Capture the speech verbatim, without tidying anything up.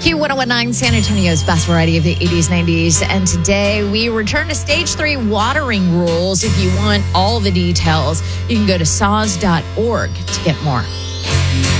Q one oh one nine, San Antonio's best variety of the eighties, nineties. And today we return to stage three watering rules. If you want all the details, you can go to saws dot org to get more.